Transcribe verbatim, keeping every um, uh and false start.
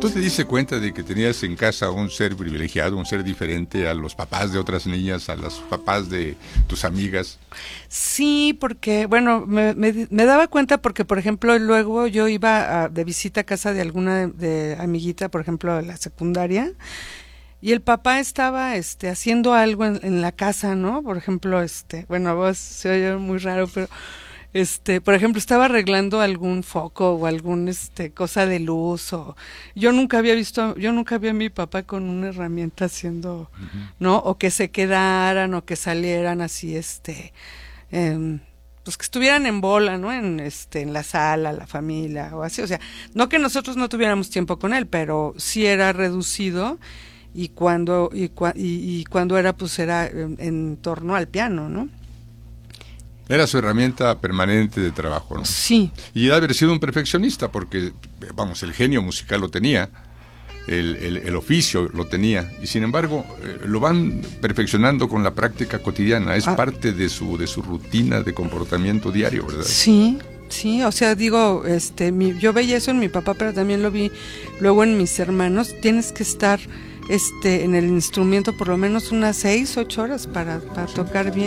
¿Tú te diste cuenta de que tenías en casa un ser privilegiado, un ser diferente a los papás de otras niñas, a los papás de tus amigas? Sí, porque, bueno, me, me, me daba cuenta porque, por ejemplo, luego yo iba a, de visita a casa de alguna de, de amiguita, por ejemplo, de la secundaria, y el papá estaba este, haciendo algo en, en la casa, ¿no? Por ejemplo, este, bueno, a vos se oye muy raro, pero... Este, por ejemplo, estaba arreglando algún foco o algún este cosa de luz o yo nunca había visto, yo nunca vi a mi papá con una herramienta haciendo, uh-huh. ¿no? O que se quedaran o que salieran así, este, eh, pues que estuvieran en bola, ¿no? En este, en la sala, la familia o así, o sea, no que nosotros no tuviéramos tiempo con él, pero sí era reducido y cuando y, y, y cuando era, pues era en, en torno al piano, ¿no? Era su herramienta permanente de trabajo, ¿no? Sí. Y de haber sido un perfeccionista, porque, vamos, el genio musical lo tenía, el, el, el oficio lo tenía, y sin embargo, eh, lo van perfeccionando con la práctica cotidiana, es ah. parte de su, de su rutina de comportamiento diario, ¿verdad? Sí, sí, o sea, digo, este, mi, yo veía eso en mi papá, pero también lo vi luego en mis hermanos, tienes que estar... este en el instrumento por lo menos unas seis, ocho horas para, para tocar bien.